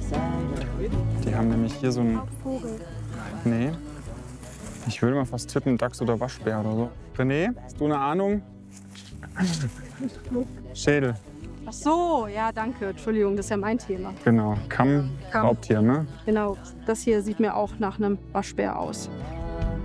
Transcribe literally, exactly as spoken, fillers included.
Die haben nämlich hier so ein... Vogel. Nee. Ich würde mal fast tippen, Dachs oder Waschbär oder so. René, hast du eine Ahnung? Schädel. Ach so, ja, danke. Entschuldigung, das ist ja mein Thema. Genau. Kamm, Kamm. Raubtier, ne? Genau, das hier sieht mir auch nach einem Waschbär aus.